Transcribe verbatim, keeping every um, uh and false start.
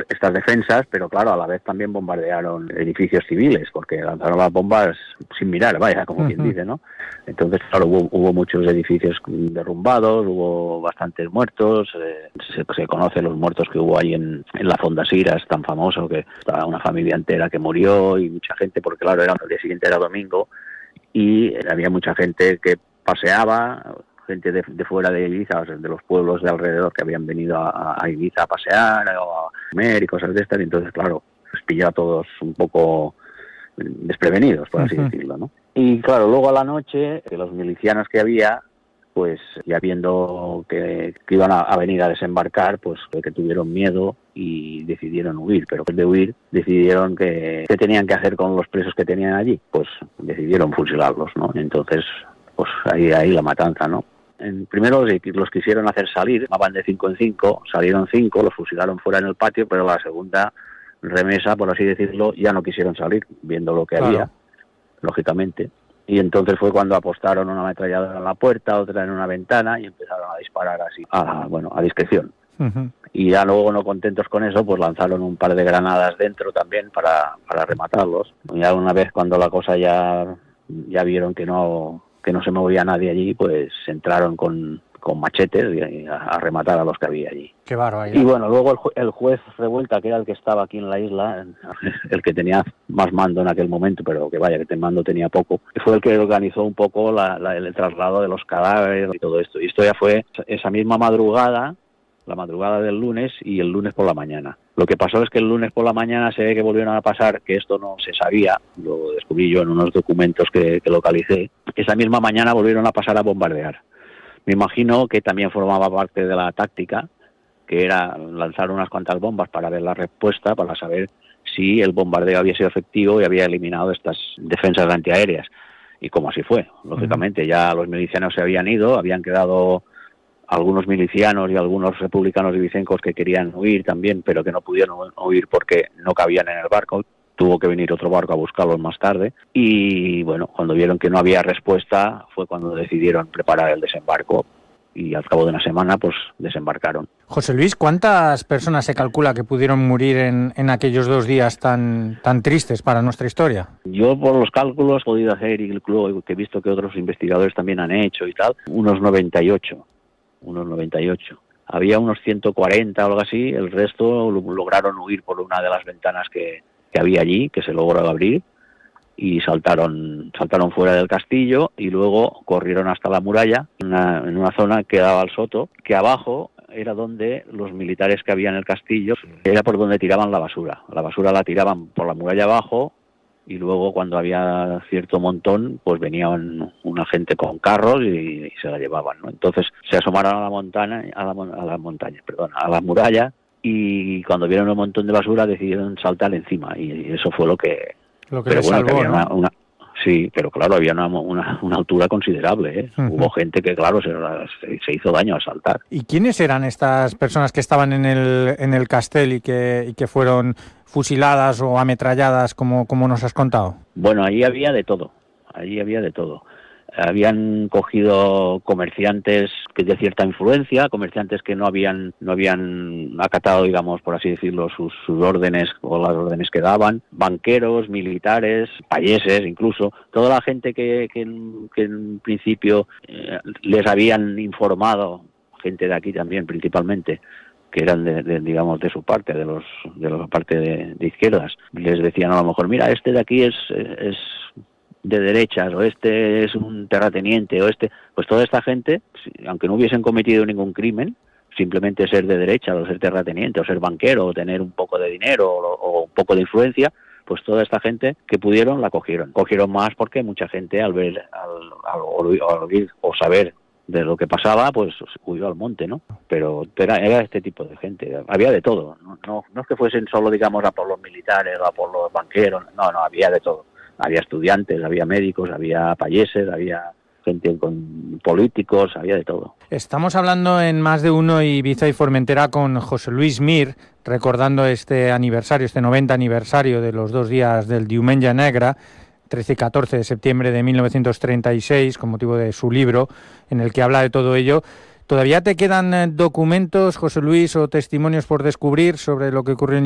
estas defensas, pero claro, a la vez también bombardearon edificios civiles, porque lanzaron las bombas sin mirar, vaya, como uh-huh. quien dice, ¿no? Entonces, claro, hubo, hubo muchos edificios derrumbados, hubo bastantes muertos, eh, se, se conoce los muertos que hubo ahí en, en la Fonda Siras, tan famoso, que estaba una familia entera que murió y mucha gente, porque claro, era, el día siguiente era domingo, y había mucha gente que paseaba, gente de, de fuera de Ibiza, o sea, de los pueblos de alrededor que habían venido a, a Ibiza a pasear o a comer y cosas de estas, y entonces, claro, les pilló a todos un poco desprevenidos, por así uh-huh. decirlo, ¿no? Y claro, luego a la noche, los milicianos que había, pues ya viendo que, que iban a, a venir a desembarcar, pues que tuvieron miedo y decidieron huir, pero en vez de huir, decidieron que qué tenían que hacer con los presos que tenían allí, pues decidieron fusilarlos, ¿no? Entonces, pues ahí, ahí la matanza, ¿no? En, primero los quisieron hacer salir, van de cinco en cinco, salieron cinco, los fusilaron fuera en el patio, pero la segunda remesa, por así decirlo, ya no quisieron salir, viendo lo que claro. había, lógicamente. Y entonces fue cuando apostaron una ametralladora en la puerta, otra en una ventana, y empezaron a disparar así, a, bueno, a discreción. Uh-huh. Y ya luego, no contentos con eso, pues lanzaron un par de granadas dentro también para, para rematarlos. Y ya una vez cuando la cosa ya, ya vieron que no... que no se movía nadie allí, pues entraron con, con machetes y a, a rematar a los que había allí. Qué barbaridad. Y bueno, luego el, ju- el juez Revuelta, que era el que estaba aquí en la isla, el que tenía más mando en aquel momento, pero que vaya, que de mando tenía poco, fue el que organizó un poco la, la, el traslado de los cadáveres y todo esto. Y esto ya fue esa misma madrugada, la madrugada del lunes y el lunes por la mañana. Lo que pasó es que el lunes por la mañana se ve que volvieron a pasar, que esto no se sabía, lo descubrí yo en unos documentos que, que localicé, esa misma mañana volvieron a pasar a bombardear. Me imagino que también formaba parte de la táctica, que era lanzar unas cuantas bombas para ver la respuesta, para saber si el bombardeo había sido efectivo y había eliminado estas defensas antiaéreas. Y como así fue, lógicamente, ya los milicianos se habían ido, habían quedado algunos milicianos y algunos republicanos ibicencos que querían huir también, pero que no pudieron huir porque no cabían en el barco. Tuvo que venir otro barco a buscarlos más tarde. Y bueno, cuando vieron que no había respuesta, fue cuando decidieron preparar el desembarco. Y al cabo de una semana, pues desembarcaron. José Luis, ¿cuántas personas se calcula que pudieron morir en, en aquellos dos días tan, tan tristes para nuestra historia? Yo, por los cálculos he podido hacer, y que he visto que otros investigadores también han hecho y tal, unos noventa y ocho. Unos noventa y ocho. Había unos ciento cuarenta o algo así, el resto lograron huir por una de las ventanas que, que había allí, que se logró abrir, y saltaron saltaron fuera del castillo y luego corrieron hasta la muralla, en una, en una zona que daba al soto, que abajo era donde los militares que había en el castillo, era por donde tiraban la basura. La basura la tiraban por la muralla abajo, y luego cuando había cierto montón, pues venían una gente con carros y, y se la llevaban, ¿no? Entonces se asomaron a la montaña, a la, a la montaña, perdón, a la muralla, y cuando vieron un montón de basura decidieron saltar encima, y eso fue lo que... Lo que pero les bueno, salvó, que había ¿no? una, una, sí, pero claro, había una, una, una altura considerable, ¿eh? Uh-huh. Hubo gente que, claro, se, se hizo daño al saltar. ¿Y quiénes eran estas personas que estaban en el, en el castel y que, y que fueron fusiladas o ametralladas, como, como nos has contado? Bueno, ahí había de todo, ahí había de todo. Habían cogido comerciantes de cierta influencia, comerciantes que no habían no habían acatado, digamos, por así decirlo, sus, sus órdenes o las órdenes que daban, banqueros, militares, payeses, incluso, toda la gente que, que, que en principio eh, les habían informado, gente de aquí también principalmente, que eran de, de digamos de su parte, de los de la parte de, de izquierdas, les decían a lo mejor, mira, este de aquí es es de derechas, o este es un terrateniente, o este, pues toda esta gente, aunque no hubiesen cometido ningún crimen, simplemente ser de derecha, o ser terrateniente, o ser banquero, o tener un poco de dinero, o, o un poco de influencia, pues toda esta gente que pudieron la cogieron. Cogieron más porque mucha gente al ver, al, al, al oír o saber de lo que pasaba, pues huyó al monte, ¿no? Pero era, era este tipo de gente, había de todo, no, no, no es que fuesen solo, digamos, a por los militares, o a por los banqueros, no, no, había de todo. Había estudiantes, había médicos, había payeses, había gente con políticos, había de todo. Estamos hablando en Más de Uno Ibiza y Formentera con José Luis Mir, recordando este aniversario, este noventa aniversario de los dos días del Diumenge Negre, trece y catorce de septiembre de mil novecientos treinta y seis, con motivo de su libro, en el que habla de todo ello. ¿Todavía te quedan documentos, José Luis, o testimonios por descubrir sobre lo que ocurrió en